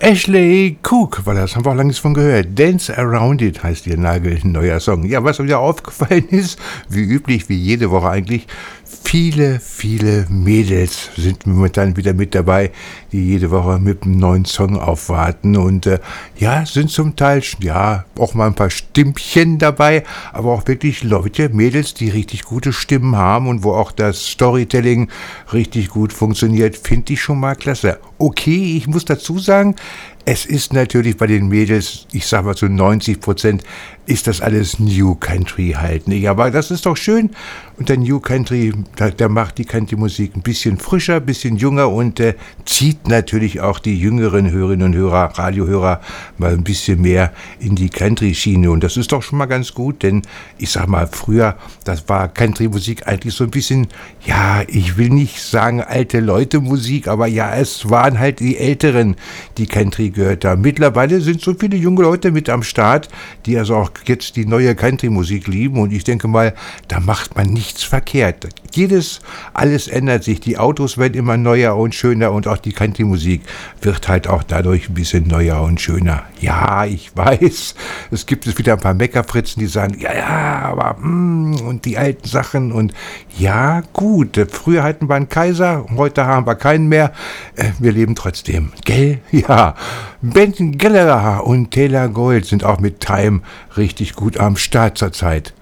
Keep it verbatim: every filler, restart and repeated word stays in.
Ashley Cook, weil das haben wir auch lange nichts von gehört. Dance Around It heißt ihr nagelneuer Song. Ja, was mir wieder aufgefallen ist, wie üblich, wie jede Woche eigentlich, viele, viele Mädels sind momentan wieder mit dabei, die jede Woche mit einem neuen Song aufwarten und äh, ja, sind zum Teil, ja, auch mal ein paar Stimmchen dabei, aber auch wirklich Leute, Mädels, die richtig gute Stimmen haben und wo auch das Storytelling richtig gut funktioniert, finde ich schon mal klasse. Okay, ich muss dazu sagen, es ist natürlich bei den Mädels, ich sag mal zu neunzig Prozent, ist das alles New Country halt, nicht? Aber das ist doch schön. Und der New Country, da, der macht die Country-Musik ein bisschen frischer, ein bisschen jünger und äh, zieht natürlich auch die jüngeren Hörerinnen und Hörer, Radiohörer, mal ein bisschen mehr in die Country-Schiene. Und das ist doch schon mal ganz gut, denn ich sag mal, früher, das war Country-Musik eigentlich so ein bisschen, ja, ich will nicht sagen alte Leute-Musik, aber ja, es waren halt die Älteren, die Country gehört haben. Mittlerweile sind so viele junge Leute mit am Start, die also auch jetzt die neue Country-Musik lieben und ich denke mal, da macht man nichts verkehrt. Jedes, alles ändert sich. Die Autos werden immer neuer und schöner und auch die Country-Musik wird halt auch dadurch ein bisschen neuer und schöner. Ja, ich weiß, es gibt es wieder ein paar Meckerfritzen, die sagen, ja, ja, aber mm, und die alten Sachen und ja, gut, früher hatten wir einen Kaiser, heute haben wir keinen mehr. Äh, wir leben trotzdem, gell? Ja, Ben Gallagher und Taylor Gold sind auch mit Time richtig gut am Start zur Zeit.